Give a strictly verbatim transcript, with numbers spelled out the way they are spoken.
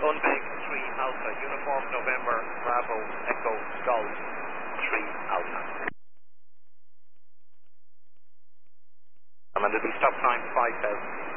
Unbig three Alpha, Uniform November, Bravo, Echo, Golf three Alpha. And there'll be stop time five thousand.